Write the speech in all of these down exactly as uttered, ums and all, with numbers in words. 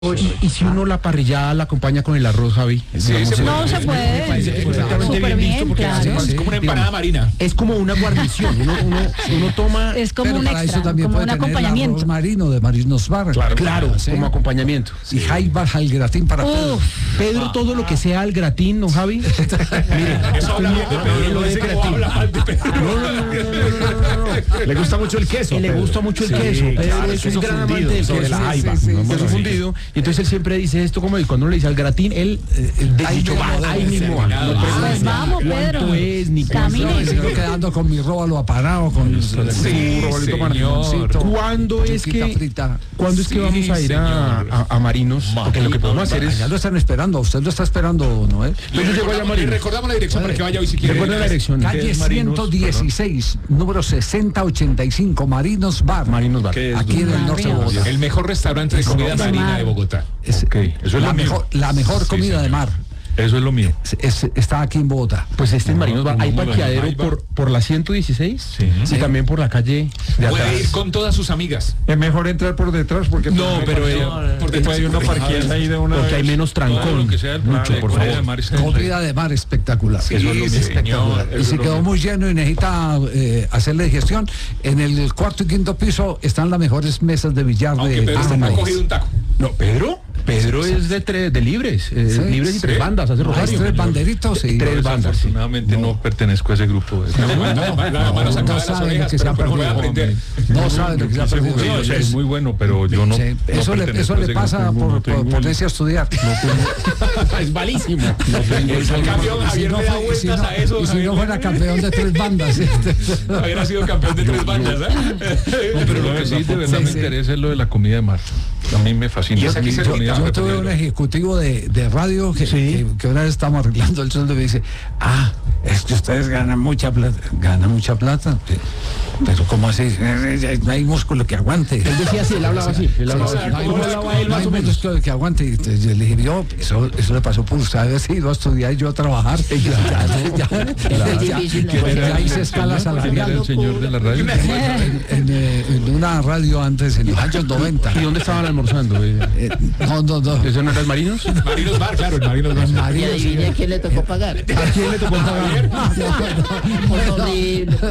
Y, y si uno la parrillada la acompaña con el arroz, Javi, sí, digamos, se no se puede. Súper bien, visto, claro. es como una empanada digamos, marina. Es como una guarnición. Uno, uno, uno toma. Es como Pero un para extra, eso también como puede un tener acompañamiento. arroz marino de Marinos Bar. Claro, claro, ¿sí? como acompañamiento. Y jaiba al gratín para Pedro. Uf, Pedro, todo lo que sea al gratín, ¿no, Javi? Mire, Eso habla bien de Pedro, lo no de dice cómo gratín. habla mal de Pedro. No, no, no, no, no, no, no. Le gusta mucho el queso. Y le gusta mucho el queso. Pedro claro, es queso un gran fundido, amante del sobre queso. la jaiba. Sí, sí, No, sí, Queso sí. fundido. Y entonces él siempre dice esto como y cuando uno le dice al gratín, él eh, de Ahí dicho mismo va, va, ahí mismo va. terminado. No Ah, pregunta pues vamos, Pedro. cuánto es, ni cuánto Camine. Me sigo quedando con mi róbalo aparado, con el Sí, robalito señor. maratoncito, ¿Cuándo es chiquita que frita. ¿Cuándo es que Sí, vamos a ir a, a, a Marinos? Porque lo que podemos hacer es... Ya lo están esperando, usted lo está esperando, ¿no? ¿Eh? Le Yo llego allá a recordamos, le Marinos. recordamos la dirección para que vaya hoy si quiere. Recuerda la dirección. Calle ciento dieciséis, número sesenta ochenta y cinco, Marinos Bar. Marinos Bar. Aquí en el norte de Bogotá. El mejor restaurante de comida de marina mar. de Bogotá. Es, Ok, eso es la, lo mío. mejor, la mejor Sí, comida señor. de mar. Eso es lo mío. Es- es- está aquí en Bogotá. Pues este en Marinos Bar. Hay no, no, parqueadero ahí va. por, por la ciento dieciséis Sí. y Sí. también por la calle de Puede ir atrás. con todas sus amigas. Es mejor entrar por detrás porque... No, pero eh, Por detrás. puede uno parquearse ahí de una porque hay vez. menos trancón. Todo lo que sea, Mucho, claro, por comida favor. de mar es- Comida de mar espectacular. Sí, Eso es lo sí, espectacular. señor, Y eso si es lo quedó mío. muy lleno y necesita eh, hacerle digestión, en el cuarto y quinto piso están las mejores mesas de billar Aunque de Pedro este no ha país. cogido un taco. No, Pedro. Pedro es de tres, de libres, eh, Sí, libres y sí. tres bandas, hace Hay rosario. tres banderitos y Tres bandas. sí. Desafortunadamente no, pertenezco a ese grupo. De... La mano sacada de no las saben lo orejas, que se pero ha pero no voy a perdido. aprender. No saben lo que se ha Ese perdido. jugador Sí, es sí. muy bueno, pero yo no. Sí, no eso le, pertenezco eso a le ese pasa grupo. por, No por tengo el- ponerse a estudiar. Es malísimo. El campeón Y si Javier no le da fue- y si vueltas no- a eso. y si Javier no le- fuera campeón de tres bandas. este, Javier ha sido campeón de tres bandas, ¿eh? No, pero lo que sí de verdad Sí, me sí. interesa es lo de la comida de mar. A mí me fascina. Y es aquí Mi cerquita. comida Yo tuve preferida. un ejecutivo de, de radio que, que, que una vez estamos arreglando el sueldo y me dice, ah, es que ustedes ganan mucha plata. ¿Ganan mucha plata? Sí. Pero ¿cómo así? No hay músculo que aguante. Él decía así, él hablaba así. Él hablaba Sí, así. no hay, ¿Cómo músculo- hablaba él no más hay o menos? músculo que aguante. Y entonces yo le dije, yo, eso, eso le pasó por usted haber ido a estudiar y yo a trabajar. Ya, ya, ya, ya, difícil, ya, ¿no? ya hice escala ¿Quién era salarial el señor de la radio? en, en, eh, en una radio antes, en los años noventa. ¿Y dónde estaban almorzando? eh? Eh, no, no, no. ¿Eso no era el Marinos? Marinos Bar, claro, el Marinos Bar. Y Marinos, sí. adivine a quién le tocó pagar. ¿A quién le tocó pagar? Horrible.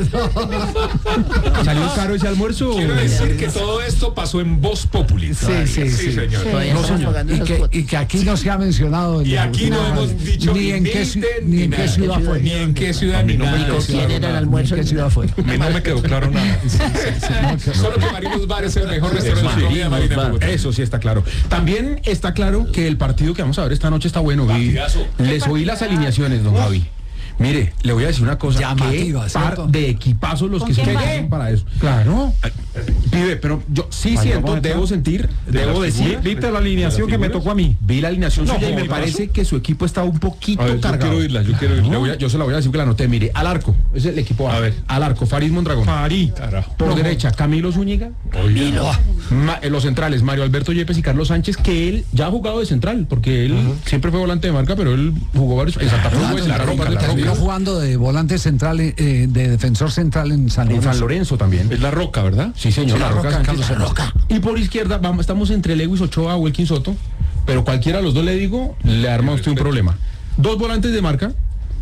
¿Salió caro ese almuerzo? Quiero decir que todo esto pasó en Voz Populi. Sí, sí, sí. señor. Todavía No, estamos señor. pagando Y esas que, cuotas. y que aquí no se ha mencionado. en Y la- aquí no la- hemos dicho ni en qué, ci- ni en qué nada. ciudad fue. Ni en qué ciudad A mí ni no me nada. quedó ¿Con quién claro era el nada. almuerzo? ¿En qué ciudad fue? A mí no me quedó claro nada. Solo que Marinos Bar es el mejor restaurante de comida marina de Bogotá. Eso sí está claro. También está claro que el partido que vamos a ver esta noche está bueno. Vi- Partidazo. Les oí las alineaciones, don Javi. Mire, le voy a decir una cosa. Llamativa, Qué par ¿cierto? de equipazos los ¿Con que se quién va? queden para eso. Claro. Pibe, pero yo sí Vaya, siento, vamos a debo entrar. sentir, debo decir. ¿Viste la alineación que me tocó a mí? Vi la alineación No, suya y me jodas. parece que su equipo está un poquito A ver, yo cargado. quiero oírla, yo quiero Le oírla. voy a- yo se la voy a decir que la anoté. Mire, al arco, es el equipo A. A ver. Al arco, Farid Mondragón. Farí, carajo. Por derecha, Camilo Zúñiga. Ma- eh, los centrales, Mario Alberto Yepes y Carlos Sánchez, que él ya ha jugado de central, porque él siempre fue volante de marca, pero él jugó varios en Santa Fe, Claro, jugó en la Roca, en la terminó Roca. jugando de volante central, eh, de defensor central en San En Lorenzo. San Lorenzo también. Es la roca, ¿verdad? Sí, señor, Sí, la la Roca, Roca, Sánchez. Carlos Roca. Y por izquierda, vamos, estamos entre Lewis Ochoa o Wilkin Soto, pero cualquiera de los dos le digo, le arma a usted un problema. Dos volantes de marca,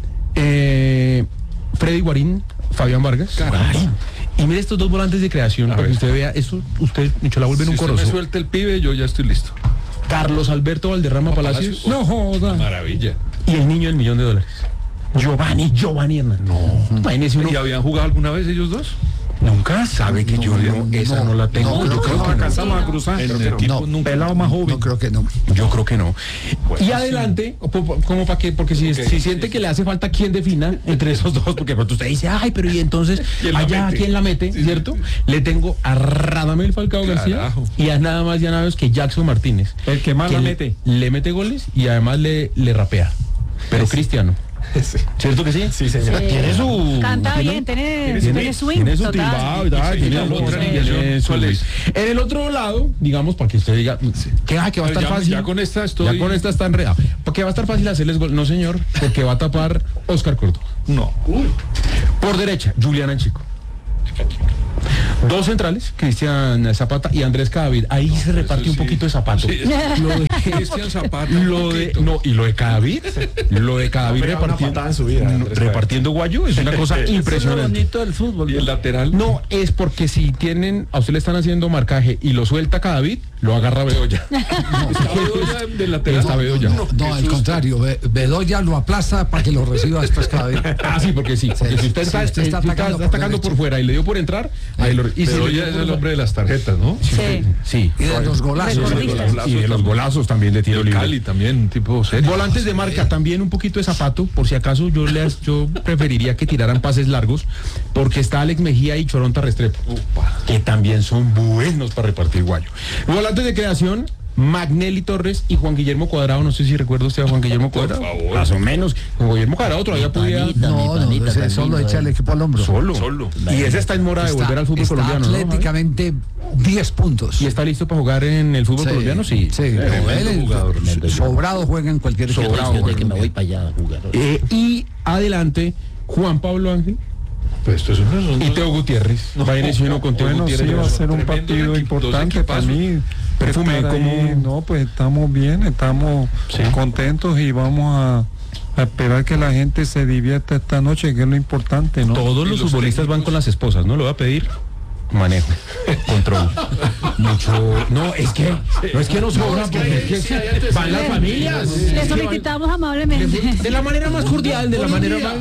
eh, Freddy Guarín, Fabián Vargas. Caray. Y mire estos dos volantes de creación, A para que ver. usted vea, esto usted mucho la vuelve en Si un usted me corozo. suelta el pibe, yo ya estoy listo. Carlos Alberto Valderrama Palacios. No joda. Maravilla. Y el niño del millón de dólares. Giovanni, Giovanni Hernández. No. Imagínese uno. ¿Y habían jugado alguna vez ellos dos? Nunca sabe que yo no, esa no la tengo. no, yo creo que no. Alcanzamos a cruzar. En el equipo No, nunca. pelado más joven. No creo que no. Yo creo que no. Y adelante, o po- po- como para qué, porque si, si siente que le hace falta quien defina entre esos dos, porque pronto usted dice, ay, pero y entonces ¿Quién la allá mete? quién la mete, Sí, ¿cierto? Le tengo a Radamel Falcao García Carajo. y a nada más y a nada menos que Jackson Martínez. El que más que la le- mete. Le mete goles y además le, le rapea. Pero Cristiano. ¿Cierto que sí? Sí, señor. Tiene su... Canta tiene- bien, tiene, Tiene, tiene swing. tiene su total. timbado y tal, Sí, tiene la su- otra tiene alineación, su- ¿cuál es? En el otro lado, digamos, para que usted diga que, ah, que va a estar Ya- fácil. ya con esta estoy- Ya con esta está enredado. Porque va a estar fácil hacerles gol. No, señor, porque va a tapar Oscar Córdoba. No. Por derecha, Julián Anchico. Dos centrales, Cristian Zapata y Andrés Cadavid. Ahí no, se repartió sí. un poquito de Zapato. Sí, lo de Cristian Zapata. Lo de, no, y lo de Cadavid, lo de Cadavid no, repartiendo, en su vida, no, repartiendo guayo es una cosa impresionante. Es bonito del fútbol. ¿Y el lateral? No, es porque si tienen, a usted le están haciendo marcaje y lo suelta Cadavid, lo agarra Bedoya. No, está Bedoya del lateral. Está Bedoya. No, no, al contrario, Bedoya lo aplasta para que lo reciba después Cadavid. Ah, sí, porque sí. Porque sí, si usted sí, está, está, está atacando, está atacando por, por fuera y le dio por entrar, ahí lo, y Bedoya si es el hombre de las tarjetas, ¿no? Sí. sí. Y de los golazos. De los golazos y de los golazos también de tiro libre. Cali también, tipo serio. Volantes de marca, también un poquito de Zapato, por si acaso yo les, yo preferiría que tiraran pases largos, porque está Alex Mejía y Choronta Restrepo, Upa. que también son buenos para repartir guayo. Volantes de creación, Magnelli Torres y Juan Guillermo Cuadrado. No sé si recuerda usted a Juan Guillermo Cuadrado. Por favor. Más o menos. Juan Guillermo Cuadrado todavía podía. Panita, no, no, panita, ese solo echa el equipo al hombro. Solo. Solo. Y ese está en mora de está, volver al fútbol está colombiano. Atléticamente diez puntos. ¿Y está listo para jugar en el fútbol sí, colombiano? Sí. Sí, pero él jugador, sobrado juega en cualquier equipo. Sobrado de que me voy para allá a jugar. Eh, y adelante, Juan Pablo Ángel. Pues esto es un y Teo Gutiérrez. No, va a ir uno con Teo bueno, Gutiérrez. Sí, va a ser un partido importante para mí. Perfume, como... No, pues estamos bien, estamos sí. contentos y vamos a, a esperar que la gente se divierta esta noche, que es lo importante, ¿no? Todos los, los futbolistas técnicos van con las esposas, ¿no? Lo voy a pedir. Manejo, control, mucho. No, es que no es que nos sobra, no, porque es que van las familias. Le solicitamos amablemente. De la manera más cordial, de la manera más.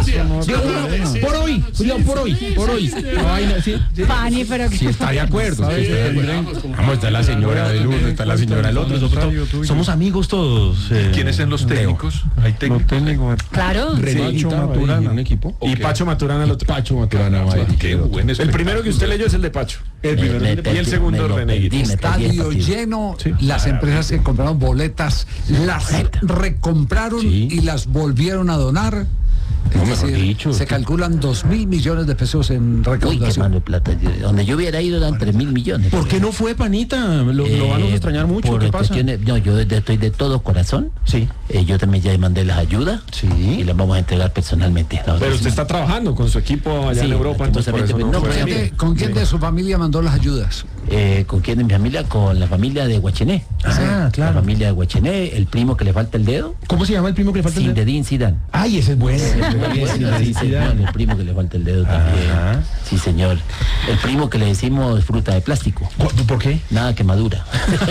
Por hoy, por hoy, por hoy. Pani, pero si está de acuerdo. Vamos, está la señora del uno, está la señora del otro. Somos amigos todos. ¿Quiénes son los técnicos? Hay técnicos. Claro. Pacho Maturana, un equipo. Y Pacho Maturana el otro. Pacho Maturana. Qué buen. El primero que usted leyó es el de Pacho. El me, me perdí, y el segundo René. Estadio lleno, sí. Las empresas que compraron boletas las recompraron sí. y las volvieron a donar. No, mejor decir, dicho, se calculan dos mil millones de pesos en recaudación. Uy, qué plata. Donde yo hubiera ido eran tres mil millones. ¿Por qué no fue, panita? Lo, eh, lo van a extrañar mucho. ¿Qué pasa? No, yo estoy de todo corazón. Sí. Eh, yo también ya mandé las ayudas. Sí. Y las vamos a entregar personalmente. Pero usted semana. está trabajando con su equipo allá sí, en Europa. Entonces por eso no, no, ¿Con, quién de, ¿Con quién de su familia mandó las ayudas? Eh, ¿Con quién de mi familia? Con la familia de Guachené. Ah, sí, claro. La familia de Guachené, el primo que le falta el dedo. ¿Cómo se llama el primo que le falta el dedo? Zinedine Zidane. Ay, ese es bueno. Sí, señor, el primo que le falta el dedo también. Ajá. Sí, señor. El primo que le decimos fruta de plástico. ¿Por qué? Nada que madura.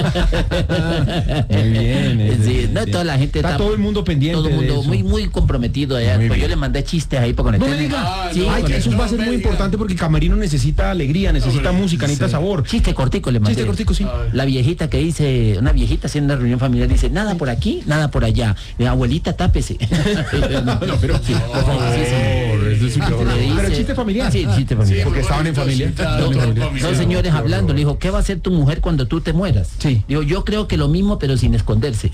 Muy bien. Sí, no, toda la gente está, está todo el mundo pendiente. Todo el mundo de eso. muy muy comprometido allá. Muy pues yo le mandé chistes ahí para conectar. No me diga. Ah, sí, ay, eso va a ser muy importante porque Camerino necesita alegría, necesita no, música, necesita sí. sabor. Chiste cortico le mandé. Chiste cortico, sí. Ay. La viejita que dice, una viejita haciendo una reunión familiar dice, nada por aquí, nada por allá. Mi abuelita, tápese. no, no, pero sí, por favor. Sí, sí. Pero chiste familiar. Sí, chiste familiar. Sí, porque estaban en familia. No, no, señores, hablando, le dijo, ¿qué va a hacer tu mujer cuando tú te mueras? Sí. Dijo, yo creo que lo mismo, pero sin esconderse.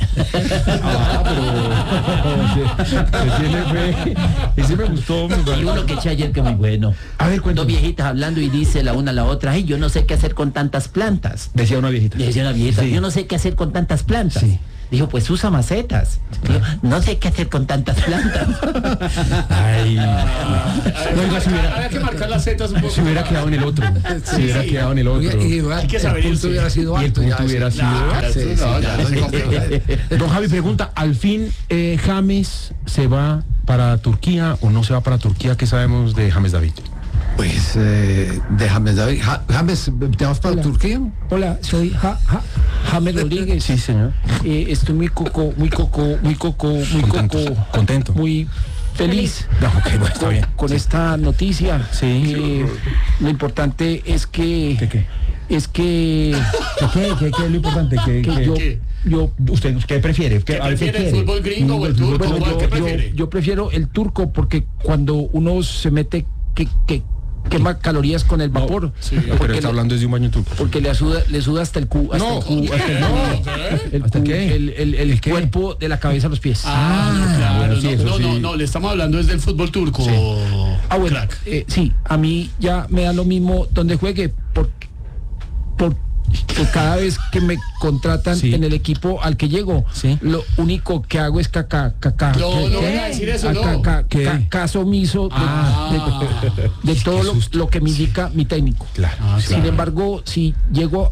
Ah, pero... tiene fe. Ese me gustó. Y uno que eché ayer que muy bueno. A ver, cuéntame. Dos viejitas hablando y dice la una a la otra, ay, yo no sé qué hacer con tantas plantas. Decía una viejita. Decía una viejita, sí. Yo no sé qué hacer con tantas plantas. Sí. Dijo, pues usa macetas. Dijo, no sé qué hacer con tantas plantas. Ay. No, si hubiera, había que marcar las setas un poco. Si hubiera quedado en el otro. Si hubiera quedado en el otro. Y, y, Hay que saber el punto hubiera sido alto. Y el punto hubiera sido. Don Javi pregunta, ¿al fin eh, James se va para Turquía o no se va para Turquía? ¿Qué sabemos de James David? Pues eh, de James David. Ja, James, ¿te vas para Hola. Turquía? Hola, soy ja, ja, James Rodríguez. Sí, señor. Eh, estoy muy coco, muy coco, muy coco, muy contento, coco. Contento. Muy feliz. No, okay, bueno, está con, bien. con sí. esta noticia. Sí. Eh, lo importante es que. ¿Qué qué? Es que. ¿Qué qué? ¿Qué, qué es lo importante? ¿Qué, que qué? yo, ¿Qué? yo, ¿Usted qué prefiere? ¿Qué, ¿Qué prefiere, el fútbol gringo o el turco? Bueno, yo, ¿Qué prefiere? yo, yo prefiero el turco porque cuando uno se mete que, que quema calorías con el vapor. No, sí, pero está le, hablando desde un baño turco. Porque le suda, le suda hasta el cu, hasta no, el cu, hasta el, no, el, ¿hasta cu, qué? el, el, el, el cuerpo de la cabeza a los pies. Ah, ah claro, bueno, sí, no, no, sí. no, no, le estamos hablando desde el fútbol turco. Sí. Ah, bueno, eh, sí, a mí ya me da lo mismo donde juegue, porque, por, que cada vez que me contratan Sí. en el equipo al que llego, Sí. lo único que hago es caca, caca. No, ¿Qué? no voy a decir eso, Ah, no. ca- ca- ¿Qué? ca- caso omiso de, Ah. de- de todo lo, lo que me indica mi técnico. Claro. Ah, Sin claro. embargo, si llego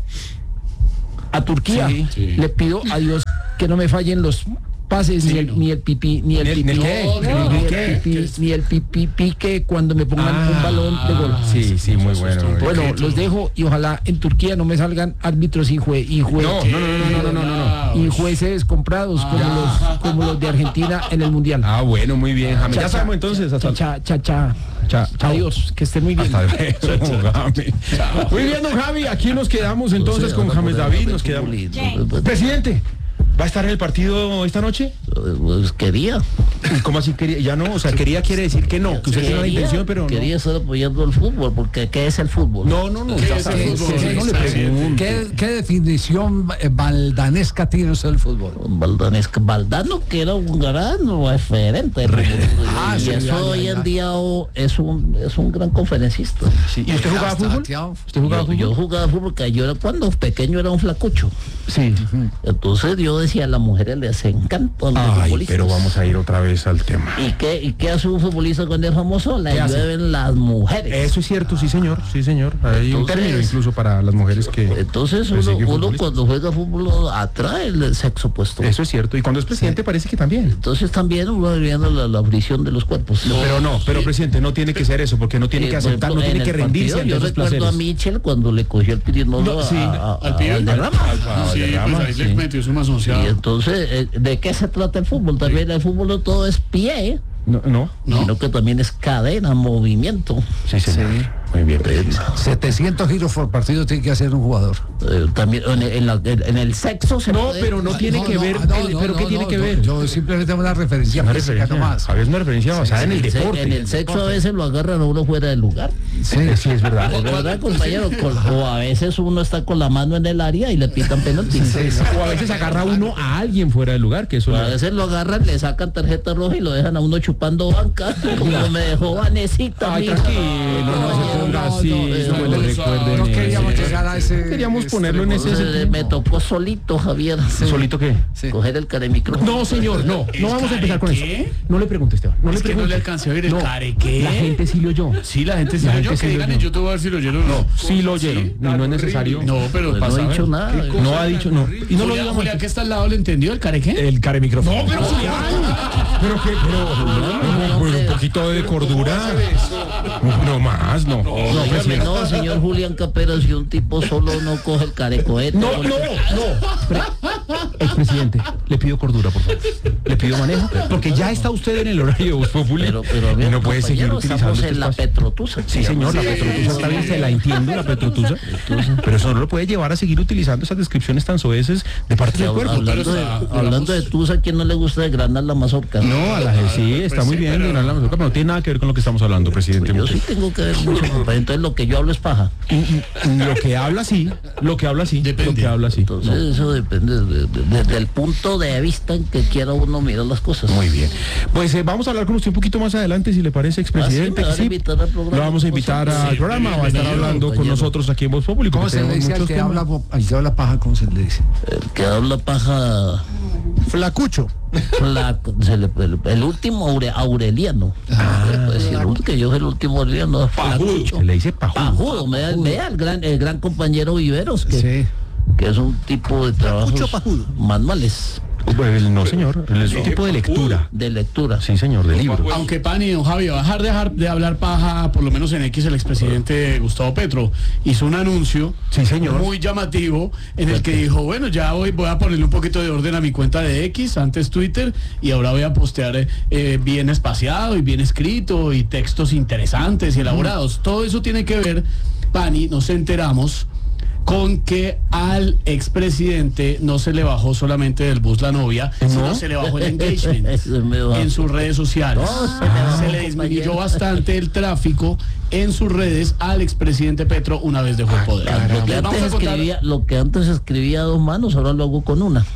a Turquía, Sí. Sí. le pido a Dios que no me fallen los pases, Sí, ni, el, no. ni el pipí, ni el Ni el- pipí, ni el qué, no, ni el ni, qué. el pipí, ni el pipí pique cuando me pongan Ah. un balón de gol. Sí, sí, muy bueno. muy Bueno, bien. los dejo y ojalá en Turquía no me salgan árbitros y, jue, y, jue- No, no, no, no, no, no, no, no, no. y jueces comprados como los, como los de Argentina en el Mundial. Ah, bueno, muy bien, James. Cha, Ya cha, sabemos entonces. cha, Hasta cha, cha, cha. Cha- chao. Adiós, que estén muy bien. Hasta luego, James. Muy bien, don Javi. Aquí nos quedamos entonces con James David. Nos quedamos. Presidente, ¿va a estar en el partido esta noche? Pues quería. ¿Y cómo así quería? Ya no, o sea, quería quiere decir que no, que usted tiene la Quería- intención, pero no. Quería estar apoyando el fútbol, porque ¿qué es el fútbol? No, no, no. ¿Qué ya es el sabe, fútbol? sí, no le pregunte. ¿Qué, qué definición eh, valdanesca tiene usted del fútbol? Valdanesca, Valdano, que era un gran referente del fútbol. Ah, y sí, eso ya, ya, hoy ya. en día oh, es un es un gran conferencista. Sí. ¿Y usted Ya jugaba está, fútbol? tío. ¿Usted jugaba Yo, fútbol? yo jugaba fútbol, porque yo era, cuando pequeño era un flacucho. Sí. Entonces yo decía, a las mujeres les encanta a los Ay, futbolistas. pero vamos a ir otra vez al tema. ¿Y qué, ¿Y qué hace un futbolista cuando es famoso? ¿Qué Le hace? llueven las mujeres. Eso es cierto, sí señor, sí señor. Hay un Entonces- término incluso para las mujeres que... Entonces uno, persiguen uno futbolistas. cuando juega fútbol atrae el sexo opuesto. Eso es cierto. Y cuando es presidente parece que también. Entonces también uno va viendo la, la fricción de los cuerpos. Pero no, pero presidente, no tiene que ser eso, porque no tiene Eh, que por aceptar, no ejemplo, tiene en que el rendirse partido, ante yo esos recuerdo placeres. a Michel cuando le cogió el pirinodo No, sí, a, a, al a pibe. Valderrama. Ah, Sí, Valderrama, pues ahí le sí. metió su Y mazonciado. entonces, eh, ¿de qué se trata el fútbol? También el fútbol no todo es pie, No, no. ¿No? sino que también es cadena, movimiento. Sí, señor. Muy bien. setecientos giros por partido tiene que hacer un jugador. Eh, también en, en la- en- en el sexo se No, puede- pero no tiene que ver. no, el- no, pero no, ¿qué tiene no, que no, ver? Yo simplemente tengo una referencia Una física referencia. nomás. Javier, es una referencia basada en el se- deporte. En el sexo a veces lo agarran a uno fuera del lugar. Sí, sí, es verdad. Es verdad, compañero. Con- o a veces uno está con la mano en el área y le pitan penalti. O a veces agarra uno a alguien fuera del lugar, que eso O a le- veces lo agarran, le sacan tarjeta roja y lo dejan a uno chupando banca, como me dejó Vanesita. Ay, mija. tranquilo, no se ponga así, no, no no, le no, recuerden No eso. queríamos llegar a ese. Queríamos ponerlo en ese Entonces, sentido. me tocó solito, Javier. ¿Solito qué? Sí. Coger el caremicro. No, señor, no. No vamos a empezar con eso. ¿Qué? No le pregunte, Esteban. No Es le que no pregunte. le alcancé a oír el No, care, ¿qué? La gente sí lo oyó. Sí, la gente sí La lo oyó, gente que sí lo digan oyó. en YouTube a ver si lo oyeron o no. Sí lo oyeron. Y no es necesario. No, pero Pues pasa no a he dicho ver. nada. No ha dicho, no. Y no lo Julián, diga Julián, más. que está al lado, ¿le entendió el care qué? El care micrófono. No, pero Pero que, pero, pero un poquito de cordura. No más, no. No, Dígame, presidente. no, señor Julián Capera, si un tipo solo no coge el carecoete. No, no, no. Pre- Expresidente, le pido cordura, por favor. Le pido manejo, porque ya está usted en el horario de Voz Populi. Pero, pero, a y ver, no puede seguir compañero, utilizando estamos este en la espacio. Petrotusa. Sí, señor, la Petrotusa está bien, se la entiendo, la Petrotusa. Pero eso no lo puede llevar a seguir utilizando esas descripciones tan soeces de parte Que del hab- cuerpo. hablando, de, está- hablando de Tusa, ¿a quién no le gusta desgranar la mazorca? No, a la sí, está Pues muy sí, bien, pero- de la mazorca, pero no tiene nada que ver con lo que estamos hablando, presidente. Pues yo sí tengo que ver mucho, compadre. Entonces lo que yo hablo es paja. Lo que habla sí, lo que habla sí, Depende. lo que habla sí. Entonces No. eso depende de- de- desde el punto de vista en que quiera uno mirar las cosas. Muy bien. Pues eh, vamos a hablar con usted un poquito más adelante, si le parece, expresidente. Ah, sí, me van a que sí. invitar al programa, Lo vamos a como invitar siempre. al Sí, programa, va a estar bienvenido, hablando con compañero. nosotros aquí en Voz Populi. ¿Cómo porque se le tenemos dice al muchos que temas. habla, bo- al que habla paja? ¿Cómo se le dice? El que habla paja Flacucho. flaco, se le- el, el último Aure- Aureliano. Pues, si el ul- que yo soy el último Aureliano. Flacucho. Se le dice pajudo. Pajudo, vea, vea el gran, el gran compañero Viveros, que, Sí. que es un tipo de trabajos manuales, Pues, no, señor. Es un tipo de lectura. de lectura. Sí, señor, de libros. Aunque Pani, don Javi, va a dejar, dejar de hablar paja, por lo menos en X, el expresidente Gustavo Petro hizo un anuncio Sí, señor. muy llamativo en el que dijo, bueno, ya hoy voy a ponerle un poquito de orden a mi cuenta de X, antes Twitter, y ahora voy a postear eh, eh, bien espaciado y bien escrito y textos interesantes y elaborados. Todo eso tiene que ver, Pani, nos enteramos con que al expresidente no se le bajó solamente del bus la novia, sino se le bajó el engagement Eso es medio- en sus redes sociales. No, se me bajó, se le disminuyó compañero. bastante el tráfico en sus redes al expresidente Petro una vez dejó el poder. Lo que, Les vamos antes a contar- escribía, lo que antes escribía a dos manos, ahora lo hago con una.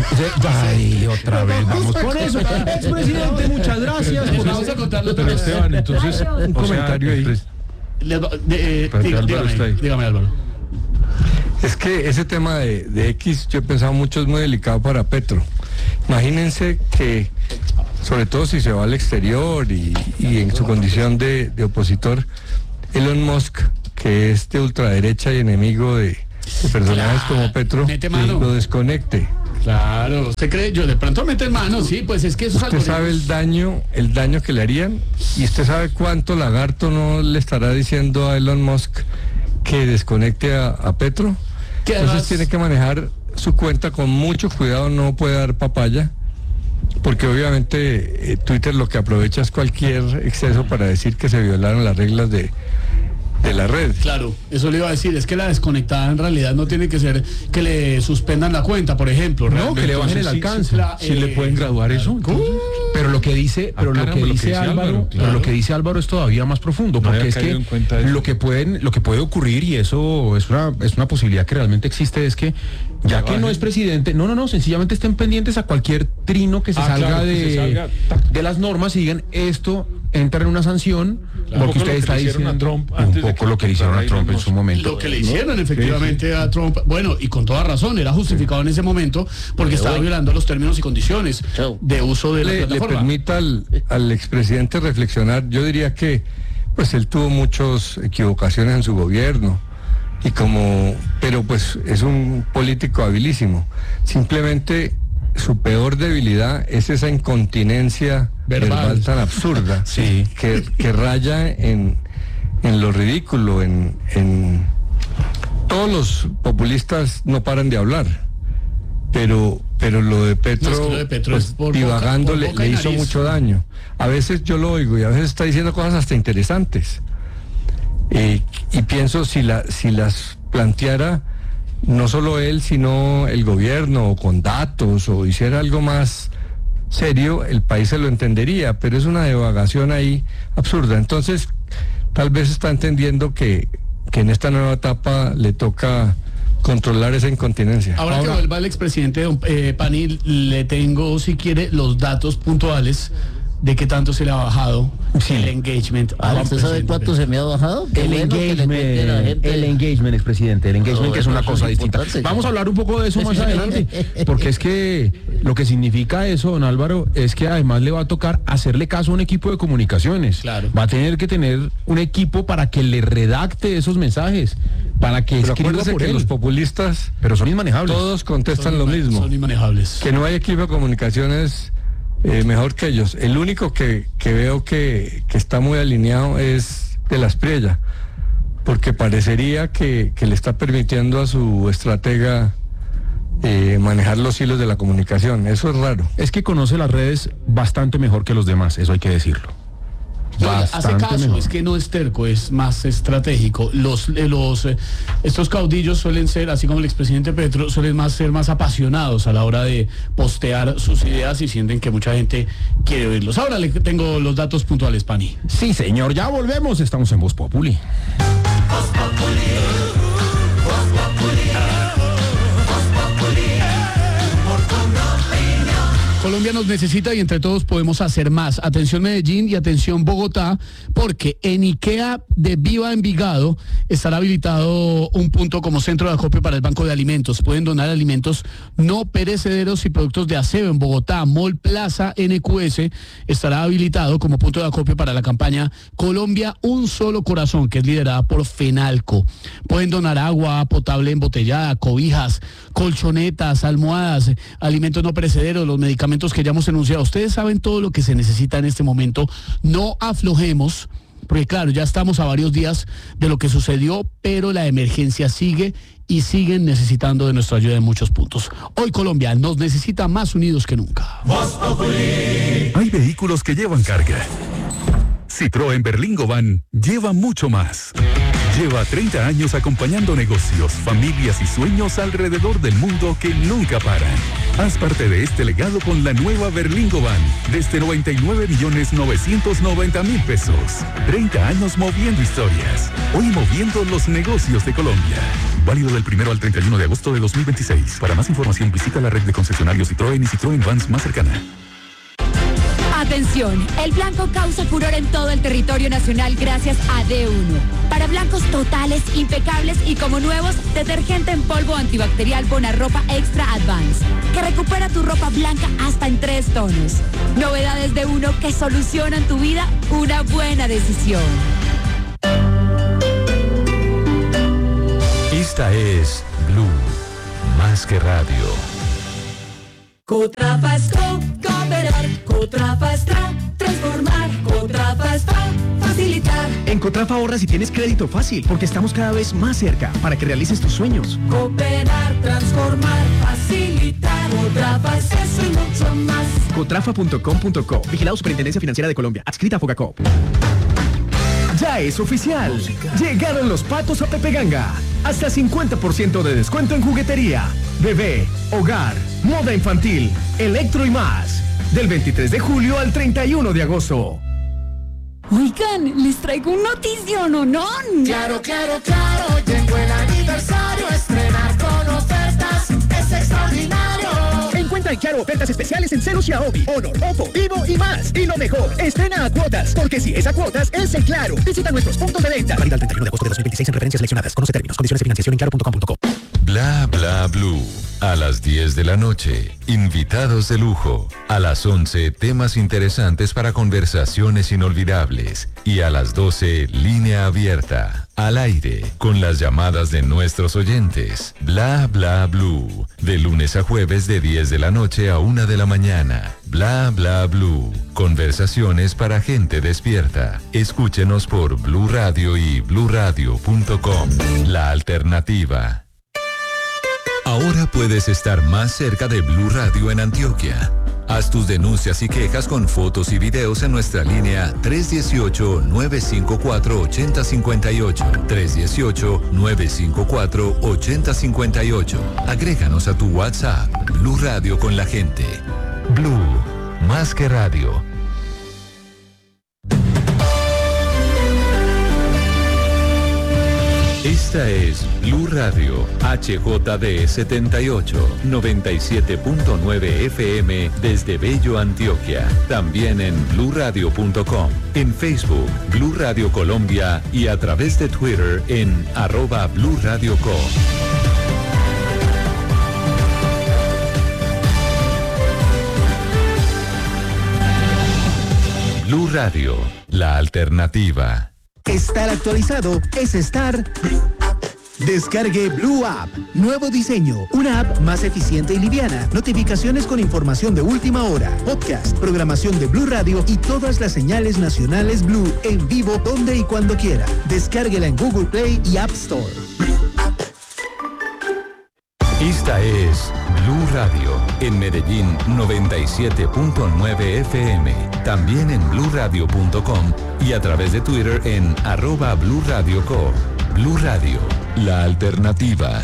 Ay, otra vez. Vamos con eso. Expresidente, muchas gracias. Les vamos a contar los Pero tres. Esteban, entonces, Un o sea, comentario ahí. pues, Les va- de- eh, Pero que diga- Álvaro dígame, está ahí. dígame, Álvaro. Es que ese tema de, de X, yo he pensado mucho, es muy delicado para Petro. Imagínense que, sobre todo si se va al exterior y, y en su condición de, de opositor, Elon Musk, que es de ultraderecha y enemigo de, de personajes Claro, como Petro, mete mano. lo desconecte. Claro, usted cree, yo de pronto mete en mano, sí, pues es que esos Usted sabe el daño, el daño que le harían, y usted sabe cuánto lagarto no le estará diciendo a Elon Musk que desconecte a, a Petro. Que Entonces además- tiene que manejar su cuenta con mucho cuidado, no puede dar papaya, porque obviamente eh, Twitter lo que aprovecha es cualquier exceso para decir que se violaron las reglas de, de la red. Claro, eso le iba a decir, es que la desconectada en realidad no tiene que ser que le suspendan la cuenta, por ejemplo. No, realmente. que le bajen el Entonces, sí, alcance. La- ¿Sí le eh, pueden graduar eso? Pero lo que dice, pero Ah, lo caramba, que lo que dice dice Álvaro, Álvaro, pero claro. lo que dice Álvaro es todavía más profundo, No porque había es caído que en cuenta de eso. lo que pueden, lo que puede ocurrir, y eso es una, es una posibilidad que realmente existe, es que ya que no bajen. es presidente, no, no, no, sencillamente estén pendientes a cualquier trino que se Ah, salga claro, que de, se salga. de las normas y digan esto entra en una sanción, Claro. porque Un poco usted lo que está le hicieron diciendo a Trump un antes de poco que lo que le hicieron a comprara Trump en Elon su Musk. momento. Lo que le hicieron efectivamente a Trump, bueno, y con toda razón, era justificado en ese momento porque estaba violando los términos y condiciones Chau. de uso de la Le, le plataforma. permita al, al expresidente reflexionar. Yo diría que pues él tuvo muchas equivocaciones en su gobierno y como, pero pues es un político habilísimo. Simplemente su peor debilidad es esa incontinencia Verbal. verbal, tan absurda Sí. que, que raya en, en lo ridículo, en, en todos los populistas no paran de hablar. Pero, pero lo de Petro, No, es que lo de Petro pues, es por boca- divagando por le, boca le y hizo nariz. mucho daño. A veces yo lo oigo y a veces está diciendo cosas hasta interesantes. Eh, y pienso si, la, si las planteara no solo él, sino el gobierno, o con datos, o hiciera algo más serio, el país se lo entendería, pero es una divagación ahí absurda. Entonces, tal vez está entendiendo que, que en esta nueva etapa le toca controlar esa incontinencia. Ahora, que vuelva el expresidente don, eh, Pani, le tengo, si quiere, los datos puntuales de qué tanto se le ha bajado el engagement. Ah, al ¿usted sabe presidente cuánto Petro. se me ha bajado? Qué El bueno que le cuente a la engagement, gente. el engagement, expresidente, el engagement, No, que es una eso cosa es distinta. importante, Vamos sí. a hablar un poco de eso más adelante, porque es que lo que significa eso, don Álvaro, es que además le va a tocar hacerle caso a un equipo de comunicaciones. Claro. Va a tener que tener un equipo para que le redacte esos mensajes, para que Pero escriba acuérdese por que él. los populistas Pero son inmanejables. todos contestan Son lo inma- mismo. Son inmanejables. Que no hay equipo de comunicaciones eh, mejor que ellos. El único que, que veo que, que está muy alineado es de la Espriella, porque parecería que, que le está permitiendo a su estratega eh, manejar los hilos de la comunicación. Eso es raro. Es que conoce las redes bastante mejor que los demás, eso hay que decirlo. No, hace Bastante caso, mejor. es que no es terco, es más estratégico. Los, eh, los, eh, estos caudillos suelen ser, así como el expresidente Petro, suelen más ser más apasionados a la hora de postear sus ideas y sienten que mucha gente quiere oírlos. Ahora le tengo los datos puntuales, Pani. Sí, señor, ya volvemos, estamos en Voz Populi. Colombia nos necesita y entre todos podemos hacer más. Atención Medellín y atención Bogotá, porque en IKEA de Viva Envigado estará habilitado un punto como centro de acopio para el Banco de Alimentos. Pueden donar alimentos no perecederos y productos de aseo en Bogotá. Mall Plaza N Q S estará habilitado como punto de acopio para la campaña Colombia Un Solo Corazón, que es liderada por FENALCO. Pueden donar agua potable embotellada, cobijas, colchonetas, almohadas, alimentos no perecederos, los medicamentos que ya hemos enunciado. Ustedes saben todo lo que se necesita en este momento. No aflojemos, porque claro, ya estamos a varios días de lo que sucedió, pero la emergencia sigue y siguen necesitando de nuestra ayuda en muchos puntos. Hoy Colombia nos necesita más unidos que nunca. Hay vehículos que llevan carga. Citroën Berlingo Van lleva mucho más. Lleva treinta años acompañando negocios, familias y sueños alrededor del mundo que nunca paran. Haz parte de este legado con la nueva Berlingo Van, desde noventa y nueve millones novecientos noventa mil pesos. treinta años moviendo historias. Hoy moviendo los negocios de Colombia. Válido del primero al treinta y uno de agosto de dos mil veintiséis. Para más información visita la red de concesionarios Citroën y Citroën Vans más cercana. Atención, el blanco causa furor en todo el territorio nacional gracias a D uno. Para blancos totales, impecables y como nuevos, detergente en polvo antibacterial Bonarropa Extra Advance, que recupera tu ropa blanca hasta en tres tonos. Novedades de uno que solucionan tu vida, una buena decisión. Esta es Blue, más que radio. Cotrafa es co, cooperar, Cotrafa es tra, transformar, Cotrafa es fa, facilitar. En Cotrafa ahorras si tienes crédito fácil, porque estamos cada vez más cerca para que realices tus sueños. Cooperar, transformar, facilitar, Cotrafa es eso y mucho más. Cotrafa punto com punto co, vigilado Superintendencia Financiera de Colombia, adscrita a Fogacop. Ya es oficial. Llegaron los patos a Pepe Ganga. Hasta cincuenta por ciento de descuento en juguetería, bebé, hogar, moda infantil, electro y más. Del veintitrés de julio al treinta y uno de agosto. Oigan, les traigo un notición, ¿o no? Claro, claro, claro. Llegó el aniversario. Estrenar con ofertas es extraordinario. Encuentra en Claro ofertas especiales en Celu, Xiaomi, Honor, Oppo, Vivo y más. Y lo mejor, estrena a cuotas, porque si es a cuotas, es en Claro. Visita nuestros puntos de venta. Válida el treinta y uno de agosto de dos mil veintiséis en referencias seleccionadas. Conoce términos, condiciones de financiación en claro punto com punto co. Bla bla blue. A las diez de la noche, invitados de lujo. A las once, temas interesantes para conversaciones inolvidables. Y a las doce, línea abierta. Al aire, con las llamadas de nuestros oyentes. Bla bla blue. De lunes a jueves de diez de la noche a una de la mañana. Bla bla blue. Conversaciones para gente despierta. Escúchenos por Blue Radio y blue radio punto com. La alternativa. Ahora puedes estar más cerca de Blue Radio en Antioquia. Haz tus denuncias y quejas con fotos y videos en nuestra línea tres uno ocho, nueve cinco cuatro, ocho cero cinco ocho. tres uno ocho, nueve cinco cuatro, ocho cero cinco ocho. Agréganos a tu WhatsApp. Blue Radio con la gente. Blue, más que radio. Esta es Blue Radio, H J D setenta y ocho, noventa y siete punto nueve F M desde Bello, Antioquia. También en blue radio punto com, en Facebook, Blue Radio Colombia y a través de Twitter en arroba Blue Radio Co. Blue Radio, la alternativa. Estar actualizado es estar... Descargue Blue App. Nuevo diseño. Una app más eficiente y liviana. Notificaciones con información de última hora. Podcast, programación de Blue Radio y todas las señales nacionales Blue en vivo donde y cuando quiera. Descárguela en Google Play y App Store. Esta es Blue Radio, en Medellín noventa y siete punto nueve F M, también en blue radio punto com y a través de Twitter en arroba Blue Radio Co. Blue Radio, la alternativa.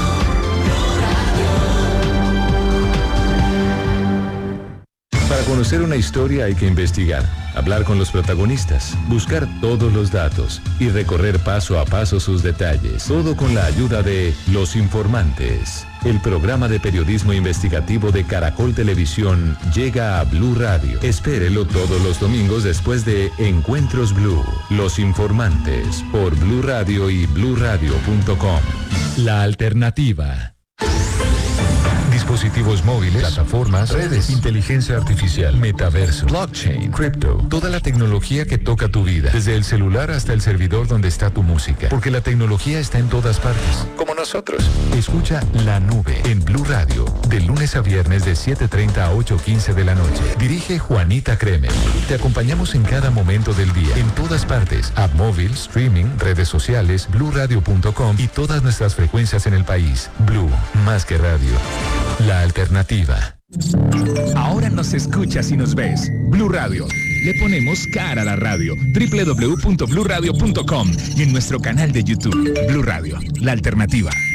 Para conocer una historia hay que investigar, hablar con los protagonistas, buscar todos los datos y recorrer paso a paso sus detalles. Todo con la ayuda de Los Informantes. El programa de periodismo investigativo de Caracol Televisión llega a Blue Radio. Espérelo todos los domingos después de Encuentros Blue. Los Informantes por Blue Radio y blue radio punto com. La alternativa. Dispositivos móviles, plataformas, redes, inteligencia artificial, metaverso, blockchain, cripto, toda la tecnología que toca tu vida, desde el celular hasta el servidor donde está tu música, porque la tecnología está en todas partes, como nosotros. Escucha La Nube en Blue Radio, de lunes a viernes de siete treinta a ocho quince de la noche. Dirige Juanita Kremer. Te acompañamos en cada momento del día, en todas partes, app móvil, streaming, redes sociales, blue radio punto com y todas nuestras frecuencias en el país. Blue, más que radio. La alternativa. Ahora nos escuchas y nos ves. Blue Radio. Le ponemos cara a la radio. doble u doble u doble u punto blue radio punto com y en nuestro canal de YouTube. Blue Radio, la alternativa.